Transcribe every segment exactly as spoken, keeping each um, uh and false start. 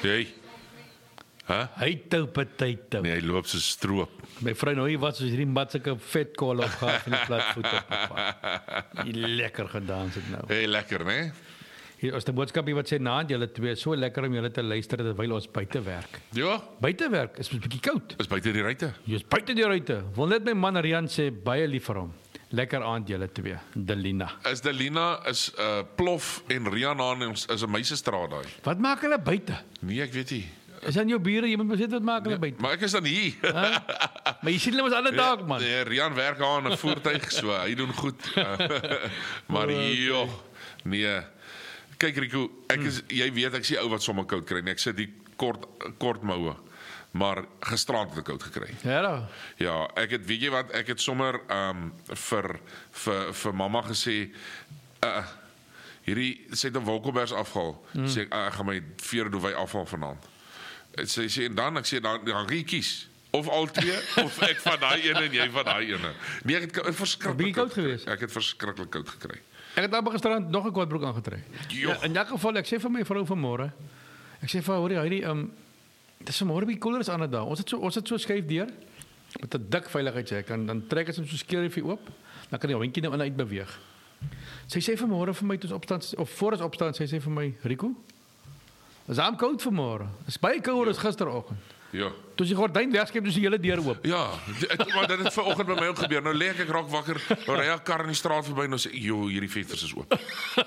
Jy. Huh? Hy tou potato. Nee, hy loop so stroop. My vrou nou hier wat soos hierdie matselike vetkol opgaan van die platvoet op. Papa. Lekker gedans het nou. Hey, lekker, né? Hier is die boodskap hier wat sê na julle twee so lekker om julle te luister terwyl ons buite werk. Ja, Buite werk is 'n bietjie koud. is buite die ruite. Jy's buite die ruite. Wil net my man Rian sê baie lief vir hom. Lekker aand julle twee. Delina. Is Delina is uh, Plof en Rian is, is 'n meisiestraat daai. Wat maak hulle buite? Nee, ek weet nie. Is aan jou bure, jy moet mos weet wat maak hulle buite. Maar ek is dan hier. Maar jy sien hulle mos alle dag man. Nee, Rian werk aan 'n voertuig so, hy doen goed. Maar joh, nee. Kyk Rico, ek is jy weet ek sien ou wat sommer koud kry. Nee, ek sit die kort kort moue. Maar gisterand het ek koud gekry. Ja. Da. Ja, ek het weet jy wat, ek het sommer ehm um, vir vir vir mamma gesê uh hierdie sê dan Wolkobers afhaal. Mm. Sê ek uh, ek gaan my veerdoewy afhaal vanaand. Sy sê en dan ek sê dan dan kan jy kies of al twee of ek van daai ene en jy van daai ene. Nee, ek het verskriklik koud geweest. Ek het verskriklik koud gekry. Ek het daar gisterand nog 'n kortbroek aangetrek. Ja, in elk geval ek sê vir my vrou vanmôre. Ek sê vir haar, hoorie, hierdie ehm um, dis vanmôre bietjie koeler as ander dae. Ons het so ons het so skuif deur met 'n dik veiligheidshek en dan trek ons hom so skeurifie oop, dan kan die hondjie nou in uit beweeg. Sy sê vanmôre vir my toe ons opstaan of voor ons opstaan, sy sê vir my, Rico, is aan koud vanmôre. Is baie kouer as gisteroggend. Ja. Toe die gordyn wegskep, dus die hele deur oop. Ja, dit, maar dit het vanoggend by my ook gebeur. Nou lê ek ek raak wakker, nou ry 'n kar in die straat verby en nou sê, "Jo, hierdie vensters is oop."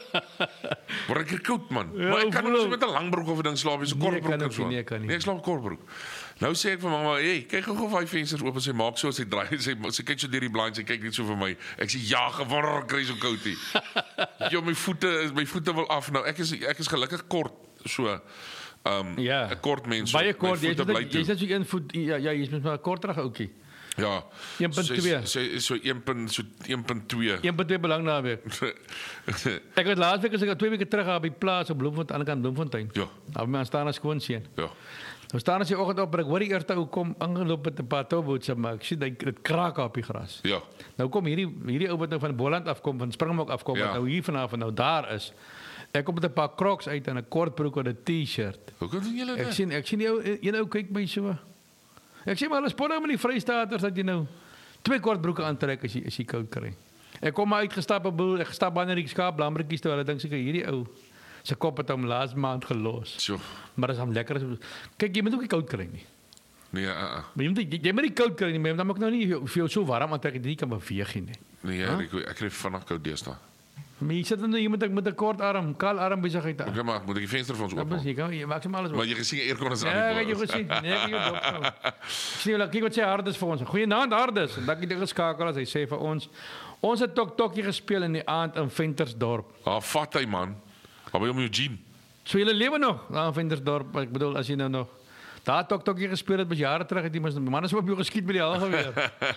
Word ek koud man. Ja, maar ek kan nie met 'n lang broek of 'n ding slaap, so kort broek en so. Nee, kan nie. Nee, ek slaap kort broek. Nou sê ek vir mamma, "Hey, kyk gou of hy vensters oop is." Sy maak so as hy draai, sy sy kyk so deur die blinds, sy kyk net so vir my. Ek sê, "Ja, gewonder kry so koud hier." Jo, my voete, my voete wil af nou. Ek is ek is gelukkig kort, so Um, ja. 'n kort mens. Baie kort, jy jy sê so een voet ja, ja, jy's met 'n korterige ouetjie. Ja. een punt twee. Sy so een so een punt twee. een punt twee belang naweek. Ek het laasweek as ek twee weke terug op die plaas op Bloemfontein, aan die kant Bloemfontein. Ja. Daar my staan as skoon seun. Ja. Nou staan as jy oggend op, ek hoor die eerste ou kom aangeloop met 'n paar toebootse, maar ek sien dit dit kraak op die gras. Ja. Nou kom hierdie hierdie ou wat nou van Boland afkom, van Springbok afkom, ja. wat nou hier vanaf en nou daar is. Ek kom met 'n paar Crocs uit en 'n kort broek en 'n T-shirt. Hoe kan julle dit? Ek sien ek sien jou een ou kyk my so. Ek sê maar hulle spot nou met die Vrystaaters dat jy nou twee kort broeke aantrek as jy as jy koud kry. Ek kom maar uitgestap op boel, ek gestap aan die skaap lammetjies toe, hulle dink seker hierdie ou se kop het hom laas maand gelos. So. Maar as hom lekker is. Kyk, jy moet ook nie koud kry nie. Nee, uh, uh. Maar jy moet jy, jy moet nie koud kry nie, maar dan moet ek nou nie veel so warm aantrek dat jy kan beweeg nie. Nee, huh? ek ek kry vinnig koud deesdae. Maar jy sit dan jy moet ek met 'n kort arm, kaal arm besigheid. Okay, maar moet ek die venster vir ons oop? Ja, jy kan jy maak sommer alles oop. Maar jy gesien die aircon aan Ja, die ek het jou gesien. Nee, ek het jou dop. Sien jy, kyk wat sê Hardes vir ons. Goeienaand Hardes. En dankie dat jy geskakel as hy sê vir ons. Ons het tok tokkie gespeel in die aand in Ventersdorp. Ah, vat hy man. Waar by hom Eugene? So julle lewe nog daar in Ventersdorp. Ek bedoel as jy nou nog daar tok tokkie gespeel het, was jare terug het jy mos man is op jou geskiet by die hal geweer.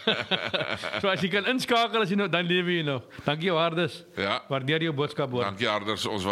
So as jy kan inskakel as jy nou dan lewe jy nog. Dankie jou Hardes. Ja. Waardeer jou boodskap hoor. Dankie Hardes. Ons